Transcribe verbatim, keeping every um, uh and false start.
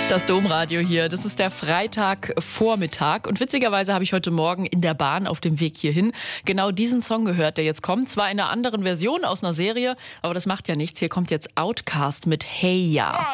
Das Domradio hier, das ist der Freitagvormittag und witzigerweise habe ich heute Morgen in der Bahn auf dem Weg hierhin genau diesen Song gehört, der jetzt kommt. Zwar in einer anderen Version aus einer Serie, aber das macht ja nichts. Hier kommt jetzt Outkast mit Hey Ya.